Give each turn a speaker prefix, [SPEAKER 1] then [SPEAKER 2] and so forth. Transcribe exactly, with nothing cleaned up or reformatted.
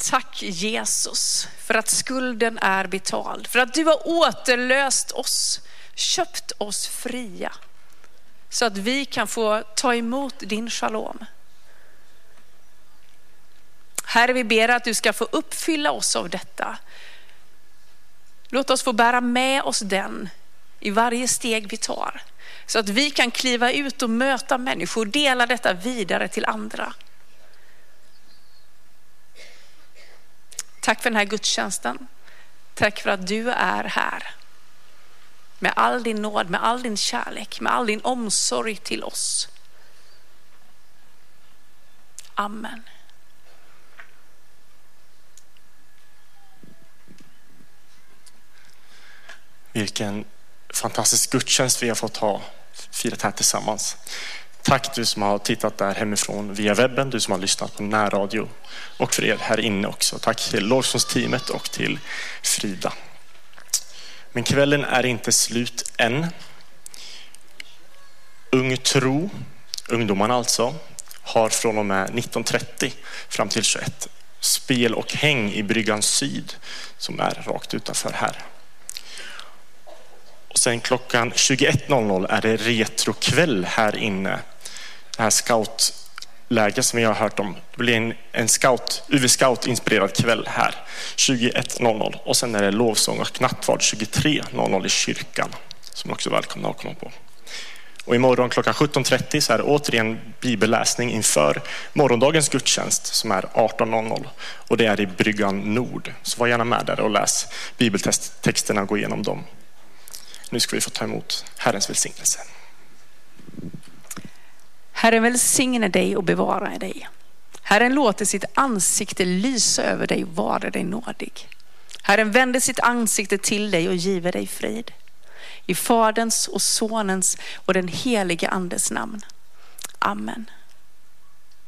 [SPEAKER 1] Tack Jesus för att skulden är betald. För att du har återlöst oss, köpt oss fria. Så att vi kan få ta emot din shalom. Herre, vi ber att du ska få uppfylla oss av detta. Låt oss få bära med oss den i varje steg vi tar. Så att vi kan kliva ut och möta människor och dela detta vidare till andra. Tack för den här gudstjänsten. Tack för att du är här. Med all din nåd, med all din kärlek, med all din omsorg till oss. Amen.
[SPEAKER 2] Vilken fantastisk gudstjänst vi har fått ha, firat här tillsammans. Tack du som har tittat där hemifrån via webben, du som har lyssnat på närradio, och för er här inne också. Tack till lovsångsteamet och till Frida. Men kvällen är inte slut än. Ung tro, ungdomarna alltså, har från och med nitton trettio fram till tjugoett spel och häng i Bryggan Syd som är rakt utanför här. Och sen klockan tjugoett noll noll är det retrokväll här inne. Det här scoutläge som vi har hört om. Det blir en, en scout, U V-scout inspirerad kväll här. tjugoett noll noll. Och sen är det lovsång och nattvard tjugotre noll noll i kyrkan. Som också är välkomna att komma på. Och imorgon klockan sjutton trettio så är det återigen bibelläsning inför morgondagens gudstjänst som är arton noll noll. Och det är i Bryggan Nord. Så var gärna med där och läs bibeltexterna och gå igenom dem. Nu ska vi få ta emot Herrens välsignelse.
[SPEAKER 1] Herren välsigne dig och bevara dig. Herren låter sitt ansikte lysa över dig och vara dig nådig. Herren vänder sitt ansikte till dig och giver dig frid. I Faderns och Sonens och den helige Andes namn. Amen.